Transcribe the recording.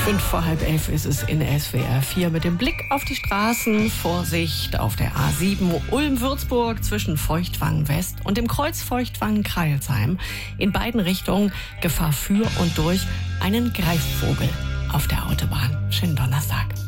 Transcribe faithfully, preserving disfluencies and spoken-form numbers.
Fünf vor halb elf ist es in S W R vier mit dem Blick auf die Straßen. Vorsicht auf der A sieben Ulm-Würzburg zwischen Feuchtwangen West und dem Kreuz Feuchtwangen-Kreilsheim. In beiden Richtungen Gefahr für und durch einen Greifvogel auf der Autobahn. Schönen Donnerstag.